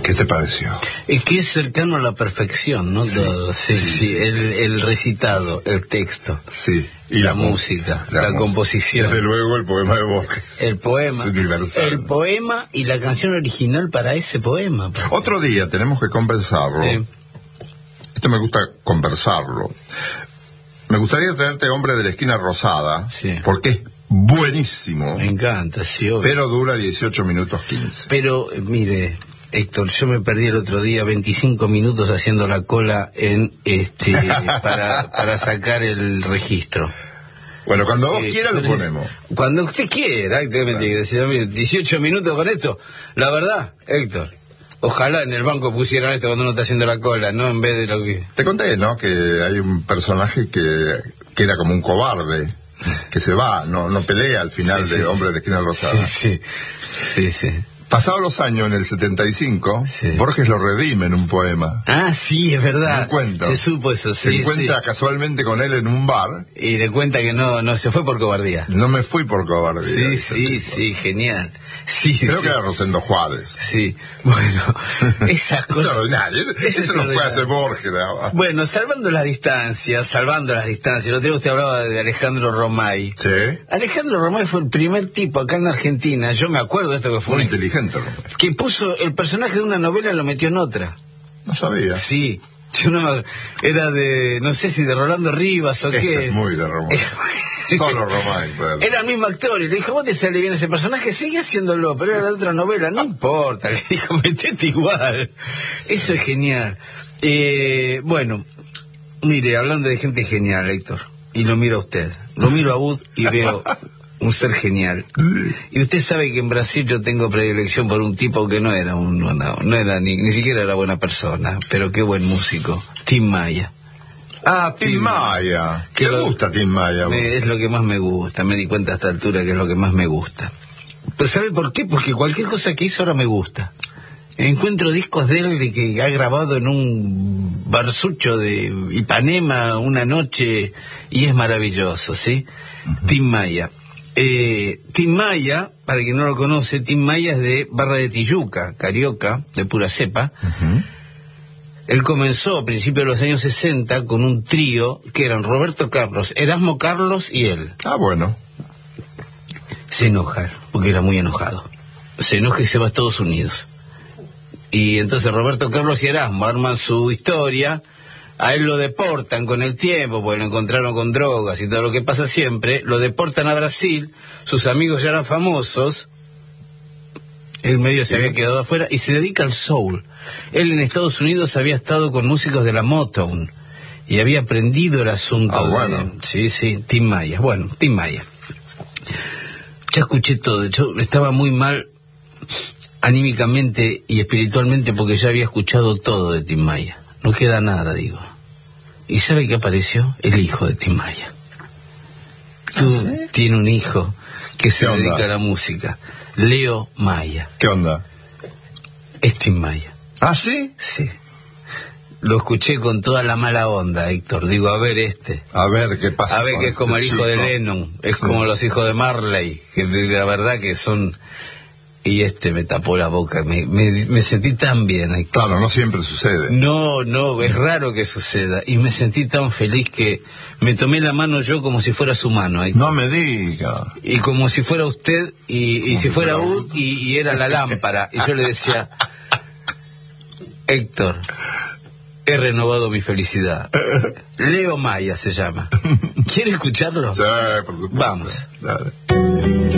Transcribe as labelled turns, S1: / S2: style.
S1: ¿Qué te pareció?
S2: Es que es cercano a la perfección, ¿no?
S1: Sí,
S2: Todo. Sí. El recitado, el texto.
S1: Sí.
S2: Y la música, la composición.
S1: Desde luego el poema de Borges.
S2: El poema.
S1: Es universal.
S2: El poema y la canción original para ese poema.
S1: Otro día tenemos que conversarlo.
S2: Sí.
S1: Esto me gusta conversarlo. Me gustaría traerte Hombre de la Esquina Rosada,
S2: Sí.
S1: porque es buenísimo.
S2: Me encanta, sí, obvio.
S1: Pero dura 18 minutos 15.
S2: Pero, mire, Héctor, yo me perdí el otro día 25 minutos haciendo la cola en para sacar el registro.
S1: Bueno, cuando vos quieras lo ponemos.
S2: Cuando usted quiera, Héctor, 18 minutos con esto. La verdad, Héctor, ojalá en el banco pusieran esto cuando uno está haciendo la cola, ¿no? En vez de lo que...
S1: Te conté, ¿no? Que hay un personaje que era como un cobarde, que se va, no pelea al final de Hombre de la Esquina Rosada.
S2: Sí.
S1: Pasados los años, en el 75,
S2: Sí.
S1: Borges lo redime en un poema.
S2: Ah, sí, es verdad.
S1: Un cuento.
S2: Se supo eso, sí.
S1: Se encuentra casualmente con él en un bar.
S2: Y le cuenta que no se fue por cobardía.
S1: No me fui por cobardía.
S2: Sí, genial. Sí,
S1: Creo que era Rosendo Juárez.
S2: Sí, bueno, esas cosas...
S1: Extraordinario. Eso no puede hacer Borges. ¿No?
S2: Bueno, salvando las distancias, el otro día usted hablaba de Alejandro Romay.
S1: Sí.
S2: Alejandro Romay fue el primer tipo acá en Argentina, yo me acuerdo de esto que fue...
S1: Muy inteligente, Romay.
S2: Que puso el personaje de una novela, lo metió en otra.
S1: No sabía.
S2: Sí, yo no, era de, no sé si de Rolando Rivas o
S1: Ese
S2: qué.
S1: es muy de Romay. Solo Romay. Pero...
S2: Era el mismo actor y le dijo, vos te sale bien ese personaje, sigue haciéndolo, pero era de otra novela, no importa, le dijo, metete igual. Eso es genial. Bueno, mire, hablando de gente genial, Héctor, y lo miro a usted, lo miro a Ud y veo un ser genial. Y usted sabe que en Brasil yo tengo predilección por un tipo que no era ni siquiera era buena persona, pero qué buen músico, Tim Maya.
S1: Ah, Tim Maya. ¿Qué te gusta Tim Maya?
S2: Es lo que más me gusta, me di cuenta a esta altura que es lo que más me gusta. Pero ¿sabe por qué? Porque cualquier cosa que hizo ahora me gusta. Encuentro discos de él de que ha grabado en un barsucho de Ipanema una noche y es maravilloso, ¿sí? Tim Maya. Tim Maya, para quien no lo conoce, Tim Maya es de Barra de Tijuca, carioca, de pura cepa. Él comenzó a principios de los años 60 con un trío que eran Roberto Carlos, Erasmo Carlos y él.
S1: Ah, bueno.
S2: Se enoja, porque era muy enojado. Se enoja y se va a Estados Unidos. Y entonces Roberto Carlos y Erasmo arman su historia. A él lo deportan con el tiempo, porque lo encontraron con drogas y todo lo que pasa siempre. Lo deportan a Brasil, sus amigos ya eran famosos. Él medio se había quedado afuera y se dedica al soul. Él en Estados Unidos había estado con músicos de la Motown y había aprendido el asunto.
S1: Ah, bueno.
S2: Sí, Tim Maya. Bueno, Tim Maya. Ya escuché todo. Yo estaba muy mal anímicamente y espiritualmente porque ya había escuchado todo de Tim Maya. No queda nada, digo. ¿Y sabe qué apareció? El hijo de Tim Maya. Tiene un hijo que se dedica a la música. Leo Maya.
S1: ¿Qué onda?
S2: Es Tim Maya.
S1: ¿Ah, sí?
S2: Sí. Lo escuché con toda la mala onda, Héctor. Digo, a ver
S1: A ver qué pasa.
S2: A ver, que es como el hijo de Lennon. Es como los hijos de Marley. Que la verdad que son... Y me tapó la boca. Me sentí tan bien, Héctor.
S1: Claro, no siempre sucede.
S2: No, es raro que suceda. Y me sentí tan feliz que me tomé la mano yo como si fuera su mano, Héctor.
S1: No me diga.
S2: Y como si fuera usted, y si fuera Ud, y era la lámpara. Y yo le decía, Héctor, he renovado mi felicidad. Leo Maya se llama. ¿Quiere escucharlo?
S1: Sí, por supuesto.
S2: Vamos.
S1: Dale.